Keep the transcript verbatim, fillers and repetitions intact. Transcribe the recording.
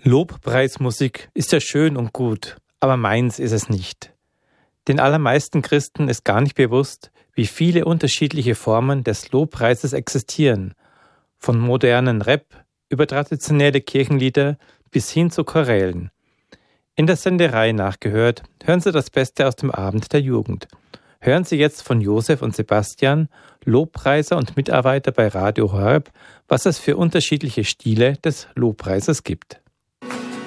Lobpreismusik ist ja schön und gut, aber meins ist es nicht. Den allermeisten Christen ist gar nicht bewusst, wie viele unterschiedliche Formen des Lobpreises existieren, von modernen Rap über traditionelle Kirchenlieder bis hin zu Chorälen. In der Senderei nachgehört, hören Sie das Beste aus dem Abend der Jugend. Hören Sie jetzt von Josef und Sebastian, Lobpreiser und Mitarbeiter bei Radio Horeb, was es für unterschiedliche Stile des Lobpreises gibt.